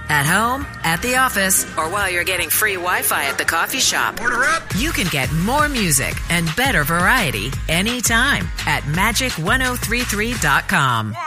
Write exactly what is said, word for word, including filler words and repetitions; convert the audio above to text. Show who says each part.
Speaker 1: At home, at the office, or while you're getting free Wi-Fi at the coffee shop.
Speaker 2: Order up!
Speaker 1: You can get more music and better variety anytime at magic ten thirty-three dot com.